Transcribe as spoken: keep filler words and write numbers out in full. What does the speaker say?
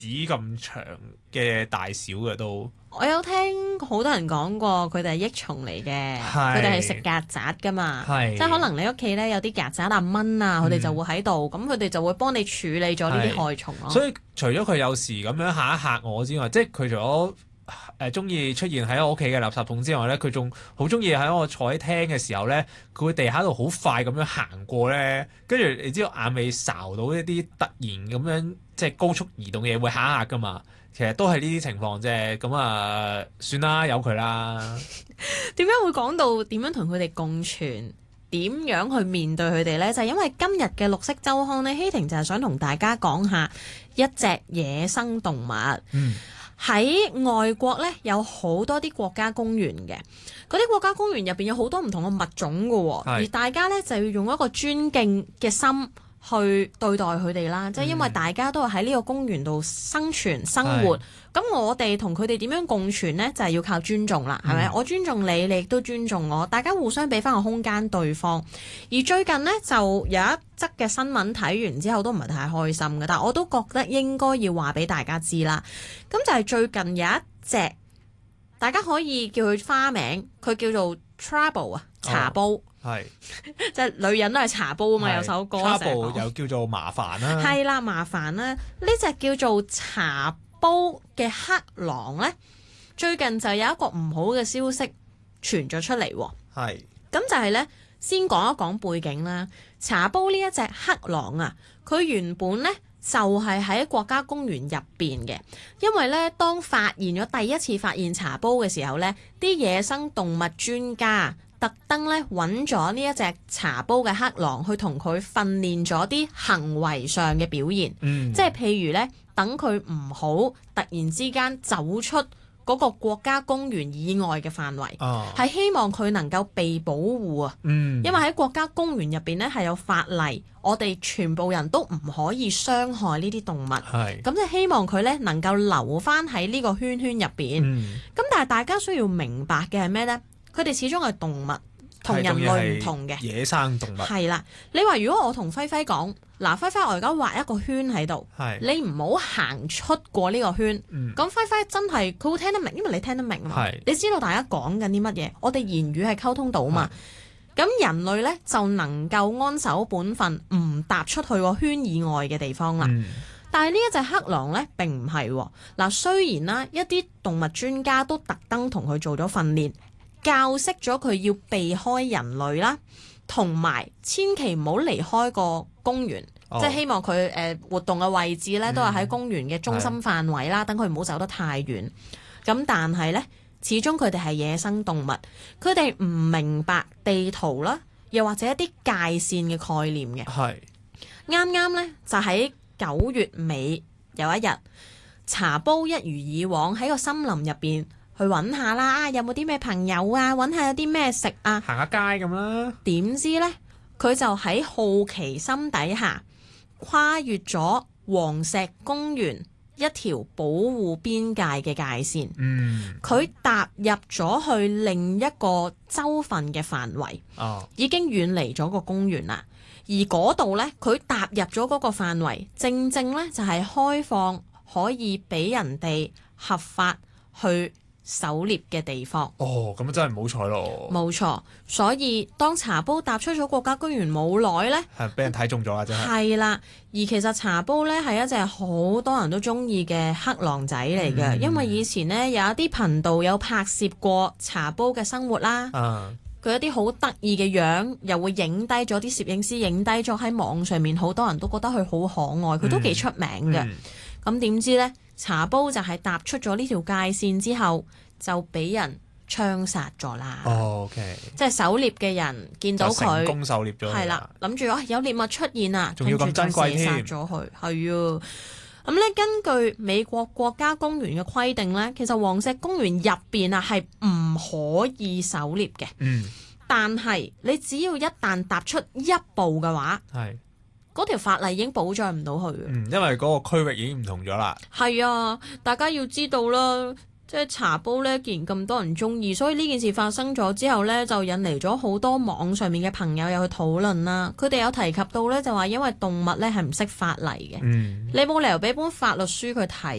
指咁長嘅大小嘅都。 我有聽好多人講過，佢哋係益蟲嚟嘅，佢哋係食曱甴噶嘛，即係可能你屋企咧有啲曱甴啊、蚊啊，佢哋、嗯、就會喺度，咁佢哋就會幫你處理咗呢啲害蟲咯。 所以除咗佢有時咁樣嚇一嚇我之外，即係佢除咗誒中意出現喺我屋企嘅垃圾桶之外咧，佢仲好中意喺我坐喺廳嘅時候咧，佢會地下度好快咁樣行過咧，跟住你知道眼尾睄到一啲突然咁樣即係高速移動嘅嘢會嚇一嚇噶嘛。其實都係呢啲情況啫，咁啊算啦，由佢啦。 點解會講到點樣同佢哋共存？點樣去面對佢哋呢？就係、是、因為今日嘅綠色週刊呢，希婷就係想同大家講下一隻野生動物。喺、嗯、外國呢，有好多啲國家公園嘅，嗰啲國家公園入邊有好多唔同嘅物種㗎喎，而大家呢，就要用一個尊敬嘅心去對待佢哋啦，即係因為大家都係喺呢個公園度生存生活，咁我哋同佢哋點樣共存呢？就係、是、要靠尊重啦，係咪、嗯？我尊重你，你亦都尊重我，大家互相俾翻個空間對方。而最近呢，就有一則嘅新聞睇完之後都唔係太開心嘅，但係我都覺得應該要話俾大家知啦。咁就係最近有一隻，大家可以叫佢花名，佢叫做 Trouble 啊，茶煲。哦係， 即係女人都係茶煲啊嘛，有首歌成日講。 又叫做麻煩啦。 係啦，麻煩啦。呢隻叫做茶煲嘅黑狼咧，最近就有一個唔好嘅消息傳咗出嚟。 係。 咁就係咧，先講一講背景啦。茶煲呢一隻黑狼啊，佢原本咧就係喺國家公園入邊嘅，因為咧當發現咗第一次發現茶煲嘅時候咧，啲野生動物專家特登咧揾咗呢一隻茶煲嘅黑狼去同佢訓練咗啲行為上嘅表現，嗯、即係譬如咧，等佢唔好突然之間走出嗰個國家公園以外嘅範圍，係、哦、希望佢能夠被保護啊。嗯、因為喺國家公園入邊咧係有法例，我哋全部人都唔可以傷害呢啲動物。係咁就希望佢咧能夠留翻喺呢個圈圈入邊。咁、嗯、但係大家需要明白嘅係咩呢？佢哋始終係動物，同人類唔同嘅野生動物。 係啦，你話如果我同輝輝講，嗱，輝輝我而家畫一個圈喺度，你唔好行出過呢個圈。咁、嗯、輝輝真係佢會聽得明，因為你聽得明啊嘛。你知道大家講緊啲乜嘢，我哋言語係溝通到嘛。咁人類呢，就能夠安守本分，唔踏出去個圈以外嘅地方啦。嗯、但係呢一隻黑狼呢，並唔係喎。嗱，雖然啦，一啲動物專家都特登同佢做咗訓練，教識咗佢要避開人類啦，同埋千祈唔好離開個公園，哦、即係希望佢誒、呃、活動嘅位置咧都係喺公園嘅中心範圍啦，等佢唔好走得太遠。咁但係咧，始終佢哋係野生動物，佢哋唔明白地圖啦，又或者一啲界線嘅概念嘅。係啱啱咧就喺九月尾有一日，茶煲一如以往喺個森林入邊去揾下啦，有冇啲咩朋友啊？揾下有啲咩食啊？ 行下街咁啦。點知呢？佢就喺好奇心底下跨越咗黃石公園一條保護邊界嘅界線。嗯，佢踏入咗去另一個州份嘅範圍。哦，已經遠離咗個公園啦。而嗰度呢，佢踏入咗嗰個範圍，正正呢就係開放可以俾人哋合法去狩獵嘅地方。 哦，咁真係唔好彩咯。 冇錯，所以當茶煲踏出咗國家公園冇耐呢， 係俾人睇中咗啦，真係。係啦，而其實茶煲呢係一隻好多人都中意嘅黑狼仔嚟嘅，嗯、因為以前呢有一啲頻道有拍攝過茶煲嘅生活啦。啊，佢一啲好得意嘅樣，又會影低咗啲攝影師影低咗喺網上面，好多人都覺得佢好可愛，佢都幾出名嘅。咁點、嗯嗯、知呢？茶煲就係踏出咗呢條界線之後，就俾人槍殺咗啦。 哦 OK， 即係狩獵嘅人見到佢成功狩獵咗， 係啦，諗住啊有獵物出現啦， 仲要咁珍貴添， 殺咗佢。係啊，咁咧根據美國國家公園嘅規定咧，其實黃石公園入邊啊係唔可以狩獵嘅。嗯，但係你只要一旦踏出一步嘅話，係。嗰條法例已經保障唔到佢嘅。 嗯，因為嗰個區域已經唔同咗啦。 係啊，大家要知道啦， 即係茶煲咧，既然咁多人中意，所以呢件事發生咗之後咧，就引嚟咗好多網上面嘅朋友有去討論啦。佢哋有提及到咧，就話因為動物咧係唔識法例嘅，嗯、你冇理由俾本法律書佢睇